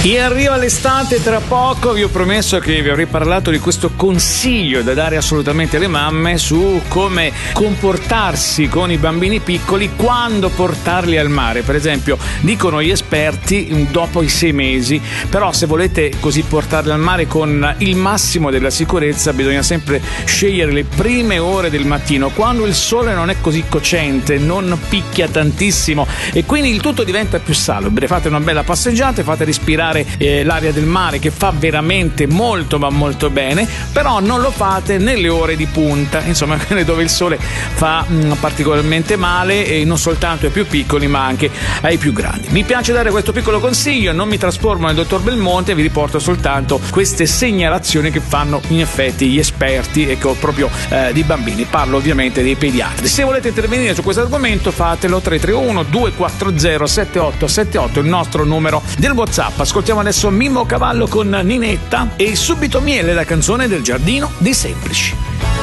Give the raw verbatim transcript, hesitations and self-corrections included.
E arriva l'estate tra poco, vi ho promesso che vi avrei parlato di questo consiglio da dare assolutamente alle mamme su come comportarsi con i bambini piccoli quando portarli al mare. Per esempio, dicono gli esperti dopo i sei mesi, però se volete così portarli al mare con il massimo della sicurezza bisogna sempre scegliere le prime ore del mattino, quando il sole non è così cocente, non picchia tantissimo e quindi il tutto diventa più salubre. Fate una bella passeggiata, fate respirare Eh, l'aria del mare che fa veramente molto ma molto bene, però non lo fate nelle ore di punta, insomma quelle dove il sole fa mh, particolarmente male, e non soltanto ai più piccoli ma anche ai più grandi. Mi piace dare questo piccolo consiglio, non mi trasformo nel dottor Belmonte, vi riporto soltanto queste segnalazioni che fanno in effetti gli esperti, ecco, proprio eh, di bambini, parlo ovviamente dei pediatri. Se volete intervenire su questo argomento fatelo, tre tre uno due quattro zero sette otto sette otto, il nostro numero del WhatsApp. Ascoltiamo adesso Mimmo Cavallo con Ninetta e subito Miele, la canzone del Giardino dei Semplici.